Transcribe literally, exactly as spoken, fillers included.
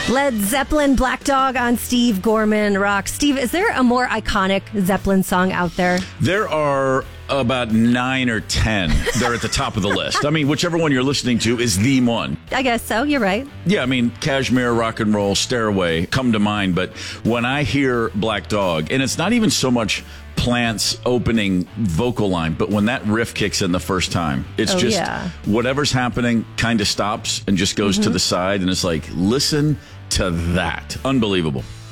Led Zeppelin, Black Dog on Steve Gorman Rock. Steve, is there a more iconic Zeppelin song out there? There are about nine or ten. They're at the top of the list. I mean, whichever one you're listening to is the one. I guess so. You're right. Yeah, I mean, Kashmir, Rock and Roll, Stairway come to mind. But when I hear Black Dog, and it's not even so much Plant's opening vocal line, but when that riff kicks in the first time, it's oh, just yeah. whatever's happening kind of stops and just goes mm-hmm. to the side. And it's like, listen to that. Unbelievable.